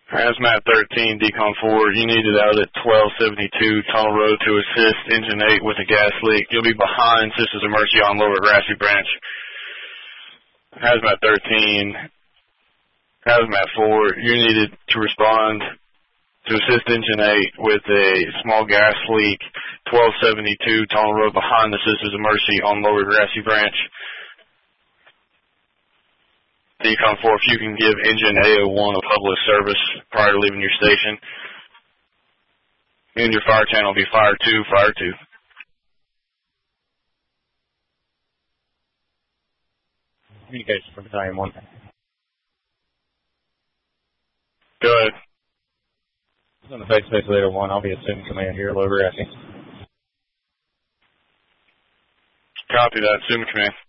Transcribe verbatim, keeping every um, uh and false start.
Hazmat thirteen, Decon four, you needed out at twelve seventy-two Tunnel Road to assist Engine eight with a gas leak. You'll be behind Sisters of Mercy on Lower Grassy Branch. Hazmat thirteen, Hazmat four, you needed to respond to assist Engine eight with a small gas leak, twelve seventy-two Tunnel Road behind the Sisters of Mercy on Lower Grassy Branch. Decon four, if you can give Engine A zero one a public service prior to leaving your station. And your fire channel will be Fire two, Fire two. Communication from Battalion one. Go ahead. On the face space of eight oh one, I'll be assuming command here at Lower Grassy. Copy that, assuming command.